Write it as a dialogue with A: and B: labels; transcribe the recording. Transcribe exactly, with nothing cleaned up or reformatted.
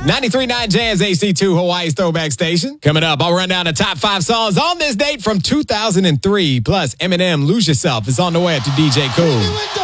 A: ninety-three point nine Jams A C two, Hawaii's throwback station. Coming up, I'll run down the top five songs on this date from two thousand three. Plus, Eminem, Lose Yourself is on the way up to D J Cool.